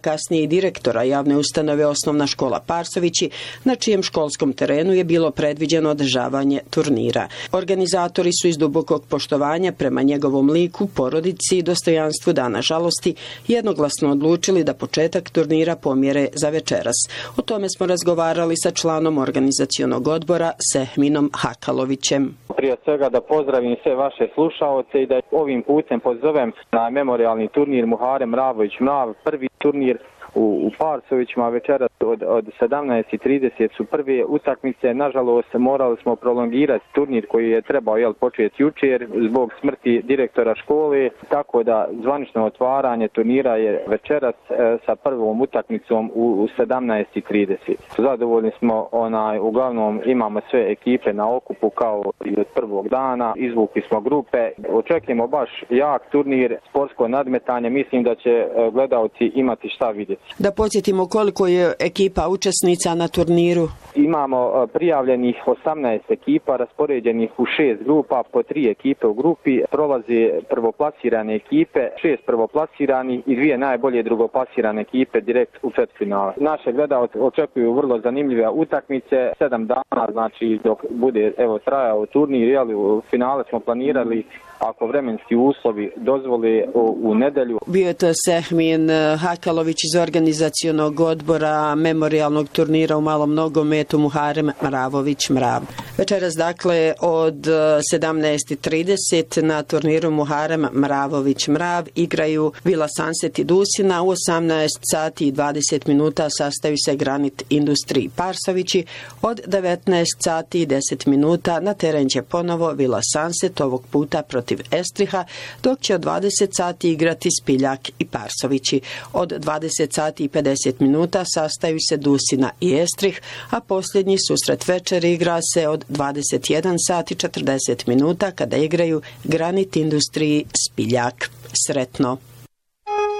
kasnije i direktora javne ustanove Osnovna škola Parsovići, na čijem školskom terenu je bilo predviđeno održavanje turnira. Organizatori su iz dubokog poštovanja prema njegovom liku, porodici i dostojanstvu Dana žalosti jednoglasno odlučili da početak turnira pomjere za večeras. O tome smo razgovarali sa članom organizacionog odbora Sehminom Hakalovićem. Prije svega da pozdravim sve vaše slušaoce i da ovim putem pozovem na memorijalni turnir Muharem Mravović-Mrav, prvi turnir u Parsovićima. Večeras od 17:30 su prve utakmice. Nažalost, morali smo prolongirati turnir koji je trebao početi jučer zbog smrti direktora škole, tako da zvanično otvaranje turnira je večeras sa prvom utakmicom u 17:30. Zadovoljni smo, uglavnom imamo sve ekipe na okupu kao i od prvog dana, izvukli smo grupe. Očekujemo baš jak turnir, sportsko nadmetanje, mislim da će gledaoci imati šta vidjeti. Da podsjetimo koliko je ekipa učesnica na turniru. Imamo prijavljenih 18 ekipa, raspoređenih u 6 grupa, po 3 ekipe u grupi. Prolaze prvoplasirane ekipe, 6 prvoplasiranih i 2 najbolje drugoplasirane ekipe direkt u četvrtfinale. Naše gledaoce očekuju vrlo zanimljive utakmice, 7 dana, znači dok bude trajao turnir, u finale smo planirali, ako vremenski uslovi dozvole, u nedelju. Bio je to Sehmin Hakalović iz organizacionog odbora memorijalnog turnira u malom nogometu Muharem Mravović-Mrav. Večeras dakle od 17:30 na turniru Muharem Mravović-Mrav igraju Vila Sunset i Dusina. U 18:20 sastavi se Granit Industry Parsovići. Od 19:10 na teren će ponovo Vila Sunset, ovog puta protiv Estriha, dok će od 20 igrati Spiljak i Parsovići. Od 20:50 sastaju se Dusina i Estrih, a posljednji susret večeri igra se od 21:40 kada igraju Granit Industry Spiljak. Sretno!